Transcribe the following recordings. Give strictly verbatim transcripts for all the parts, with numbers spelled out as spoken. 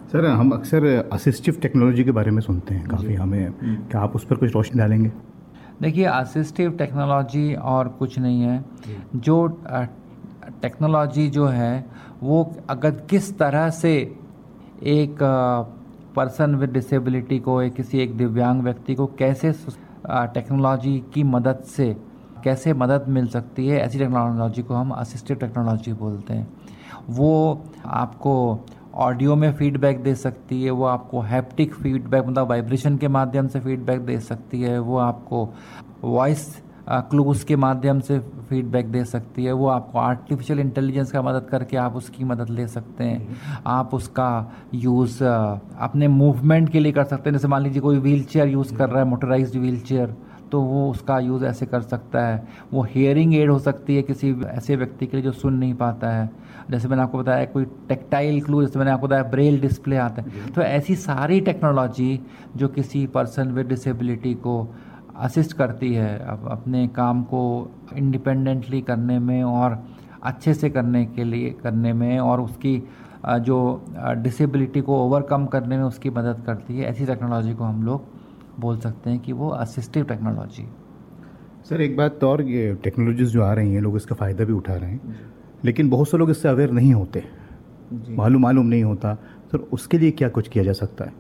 Sir, हम अक्सर assistive technology के बारे में सुनते हैं काफ़ी, हमें क्या आप उस पर कुछ रोशनी डालेंगे? देखिए, असिस्टिव टेक्नोलॉजी और कुछ नहीं है। जो टेक्नोलॉजी जो है वो अगर किस तरह से एक पर्सन विद डिसेबिलिटी को, एक किसी एक दिव्यांग व्यक्ति को कैसे टेक्नोलॉजी की मदद से कैसे मदद मिल सकती है, ऐसी टेक्नोलॉजी को हम असिस्टिव टेक्नोलॉजी बोलते हैं। वो आपको ऑडियो में फीडबैक दे सकती है, वो आपको हैप्टिक फीडबैक मतलब वाइब्रेशन के माध्यम से फीडबैक दे सकती है, वो आपको वॉइस क्लूज के माध्यम से फीडबैक दे सकती है, वो आपको आर्टिफिशियल इंटेलिजेंस का मदद करके आप उसकी मदद ले सकते हैं। आप उसका यूज़ अपने मूवमेंट के लिए कर सकते हैं। जैसे मान लीजिए कोई व्हील चेयर यूज़ कर रहा है, मोटराइज्ड व्हील चेयर, तो वो उसका यूज़ ऐसे कर सकता है। वो हियरिंग एड हो सकती है किसी ऐसे व्यक्ति के लिए जो सुन नहीं पाता है। जैसे मैंने आपको बताया कोई टेक्टाइल क्लू, जैसे मैंने आपको बताया ब्रेल डिस्प्ले आता है। तो ऐसी सारी टेक्नोलॉजी जो किसी पर्सन विद डिसेबिलिटी को असिस्ट करती है अब अपने काम को इंडिपेंडेंटली करने में और अच्छे से करने के लिए करने में, और उसकी जो डिसेबिलिटी को ओवरकम करने में उसकी मदद करती है, ऐसी टेक्नोलॉजी को हम लोग बोल सकते हैं कि वो असिस्टिव टेक्नोलॉजी। सर, एक बात और, ये टेक्नोलॉजीज जो आ रही हैं लोग इसका फ़ायदा भी उठा रहे हैं, लेकिन बहुत से लोग इससे अवेयर नहीं होते, मालूम मालूम नहीं होता। सर, उसके लिए क्या कुछ किया जा सकता है?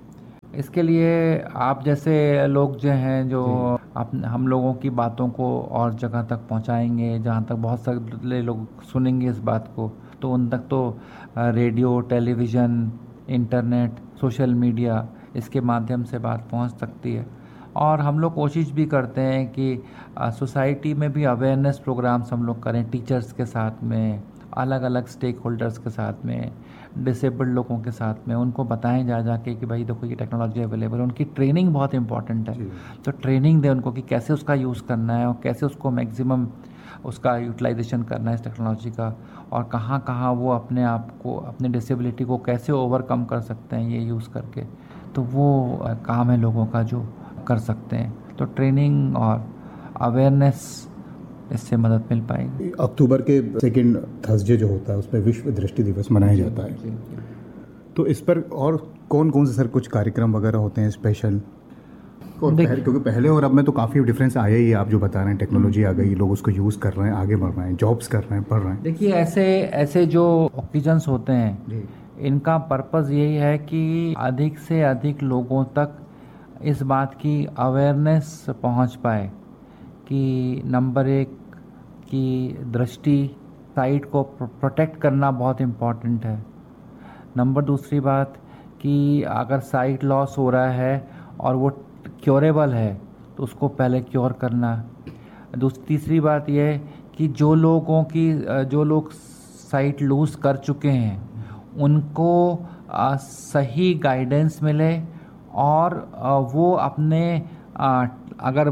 इसके लिए आप जैसे लोग जो हैं जो आप हम लोगों की बातों को और जगह तक पहुंचाएंगे, जहां तक बहुत सारे लोग सुनेंगे इस बात को, तो उन तक तो radio, television, internet, social media, इसके माध्यम से बात पहुंच सकती है। और हम लोग कोशिश भी करते हैं कि सोसाइटी में भी अवेयरनेस प्रोग्राम्स हम लोग करें, टीचर्स के साथ में, अलग अलग स्टेक होल्डर्स के साथ में, डिसेबल्ड लोगों के साथ में, उनको बताएं जा जाके कि भाई देखो ये टेक्नोलॉजी अवेलेबल है। उनकी ट्रेनिंग बहुत इंपॉर्टेंट है, तो ट्रेनिंग दें उनको कि कैसे उसका यूज़ करना है और कैसे उसको मैक्सिमम उसका यूटिलाइजेशन करना है इस टेक्नोलॉजी का, और कहाँ कहाँ वो अपने आप को, अपने डिसेबिलिटी को कैसे ओवरकम कर सकते हैं ये यूज़ करके। तो वो काम है लोगों का जो कर सकते हैं। तो ट्रेनिंग और अवेयरनेस, इससे मदद मिल पाएगी। अक्टूबर के सेकेंड थर्सडे जो होता है उसमें विश्व दृष्टि दिवस मनाया जाता है, तो इस पर और कौन कौन से सर कुछ कार्यक्रम वगैरह होते हैं स्पेशल? और पहले, क्योंकि पहले और अब में तो काफ़ी डिफरेंस आया ही है। आप जो बता रहे हैं टेक्नोलॉजी आ गई, लोग उसको यूज़ कर रहे हैं, आगे बढ़ रहे हैं, जॉब्स कर रहे हैं, पढ़ रहे हैं। देखिए, ऐसे ऐसे जो ओकेजन्स होते हैं, इनका पर्पज़ यही है कि अधिक से अधिक लोगों तक इस बात की अवेयरनेस पहुंच पाए कि नंबर एक की दृष्टि साइट को प्रोटेक्ट करना बहुत इम्पॉर्टेंट है। नंबर दूसरी बात कि अगर साइट लॉस हो रहा है और वो क्योरेबल है तो उसको पहले क्योर करना। दूसरी तीसरी बात यह है कि जो लोगों की जो लोग साइट लूज़ कर चुके हैं उनको आ, सही गाइडेंस मिले, और आ, वो अपने आ, अगर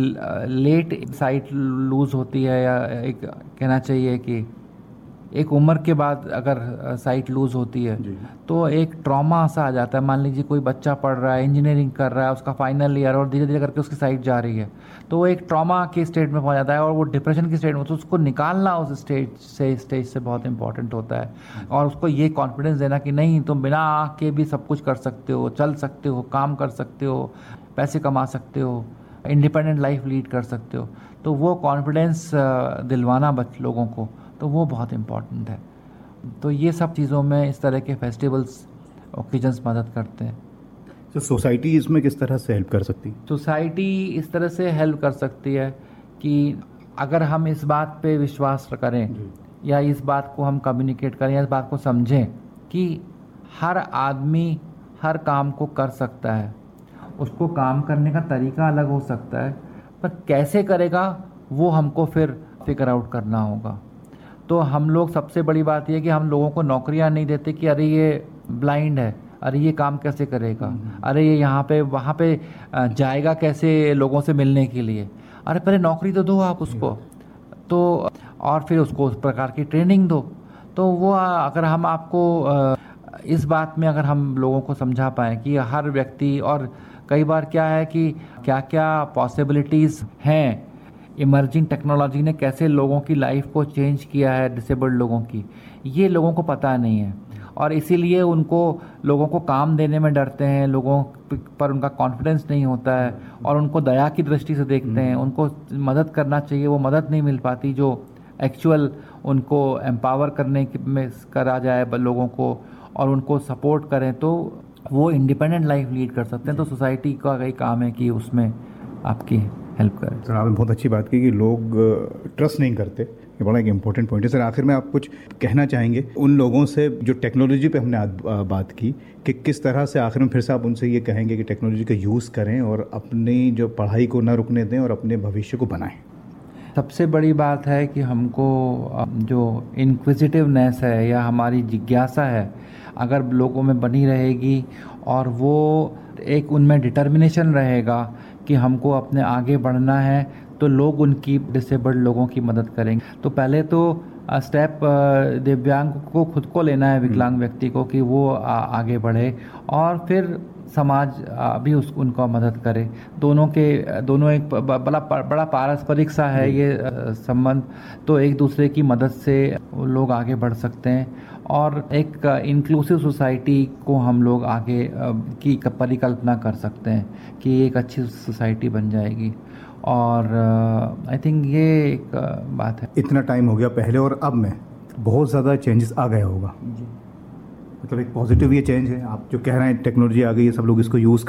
लेट साइट लूज़ होती है, या एक कहना चाहिए कि एक उम्र के बाद अगर साइट लूज़ होती है तो एक ट्रॉमा सा आ जाता है। मान लीजिए कोई बच्चा पढ़ रहा है, इंजीनियरिंग कर रहा है, उसका फाइनल ईयर, और धीरे धीरे करके उसकी साइट जा रही है, तो वो एक ट्रॉमा के स्टेट में पहुंच जाता है और वो डिप्रेशन की स्टेट में, तो उसको निकालना उस स्टेज से स्टेज से बहुत इंपॉर्टेंट होता है। और उसको ये कॉन्फिडेंस देना कि नहीं, तुम बिना आँख के भी सब कुछ कर सकते हो, चल सकते हो, काम कर सकते हो, पैसे कमा सकते हो, इंडिपेंडेंट लाइफ लीड कर सकते हो। तो वो कॉन्फिडेंस दिलवाना बच लोगों को, तो वो बहुत इम्पॉर्टेंट है। तो ये सब चीज़ों में इस तरह के फेस्टिवल्स, ओकेजन्स मदद करते हैं। तो सोसाइटी इसमें किस तरह से हेल्प कर सकती है? सोसाइटी इस तरह से हेल्प कर सकती है कि अगर हम इस बात पे विश्वास करें, या इस बात को हम कम्युनिकेट करें, या इस बात को समझें कि हर आदमी हर काम को कर सकता है, उसको काम करने का तरीका अलग हो सकता है, पर कैसे करेगा वो हमको फिर फिगर आउट करना होगा। तो हम लोग, सबसे बड़ी बात यह है कि हम लोगों को नौकरियां नहीं देते कि अरे ये ब्लाइंड है, अरे ये काम कैसे करेगा, अरे ये यहाँ पे वहाँ पे जाएगा कैसे लोगों से मिलने के लिए। अरे पहले नौकरी तो दो आप उसको, तो और फिर उसको उस प्रकार की ट्रेनिंग दो। तो वो अगर हम आपको इस बात में अगर हम लोगों को समझा पाएँ कि हर व्यक्ति, और कई बार क्या है कि क्या क्या पॉसिबिलिटीज़ हैं, इमर्जिंग टेक्नोलॉजी ने कैसे लोगों की लाइफ को चेंज किया है, डिसेबल्ड लोगों की, ये लोगों को पता नहीं है। और इसीलिए उनको लोगों को काम देने में डरते हैं, लोगों पर उनका कॉन्फिडेंस नहीं होता है और उनको दया की दृष्टि से देखते हैं। उनको मदद करना चाहिए, वो मदद नहीं मिल पाती जो एक्चुअल उनको एम्पावर करने में करा जाए लोगों को और उनको सपोर्ट करें तो वो इंडिपेंडेंट लाइफ लीड कर सकते हैं। तो सोसाइटी का कई काम है कि उसमें आपकी हेल्प करें। सर आपने बहुत अच्छी बात की कि लोग ट्रस्ट नहीं करते, ये बड़ा एक इम्पोर्टेंट पॉइंट है। सर आखिर में आप कुछ कहना चाहेंगे उन लोगों से जो टेक्नोलॉजी पे हमने बात की कि किस तरह से आखिर में फिर से आप उनसे ये कहेंगे कि टेक्नोलॉजी का यूज़ करें और अपनी जो पढ़ाई को ना रुकने दें और अपने भविष्य को बनाएं? सबसे बड़ी बात है कि हमको जो इनक्विजिटिवनेस है या हमारी जिज्ञासा है अगर लोगों में बनी रहेगी और वो एक उनमें डिटर्मिनेशन रहेगा कि हमको अपने आगे बढ़ना है तो लोग उनकी डिसेबल्ड लोगों की मदद करेंगे। तो पहले तो स्टेप दिव्यांग को खुद को लेना है, विकलांग व्यक्ति को, कि वो आ, आगे बढ़े और फिर समाज भी उस उनको मदद करे। दोनों के दोनों एक बड़ा बड़ा पारस्परिक सा है ये संबंध, तो एक दूसरे की मदद से लोग आगे बढ़ सकते हैं और एक इंक्लूसिव सोसाइटी को हम लोग आगे की परिकल्पना कर सकते हैं कि एक अच्छी सोसाइटी बन जाएगी। और आई थिंक ये एक बात है। इतना टाइम हो गया पहले और अब में बहुत ज़्यादा चेंजेस आ गया होगा जी। मतलब एक पॉजिटिव ये चेंज है, आप जो कह रहे हैं टेक्नोलॉजी आ गई है, सब लोग इसको यूज़